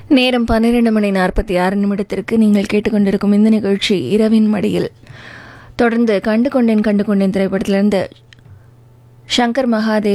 நேரம் 12:46 நீங்கள் கேட்டுக்கொண்டிருக்கும் இந்த நிகழ்ச்சி இரவின் மடியில். தொடர்ந்து கண்டு கொண்டேன் திரைப்படத்திலிருந்து சங்கர் மகாதேவ்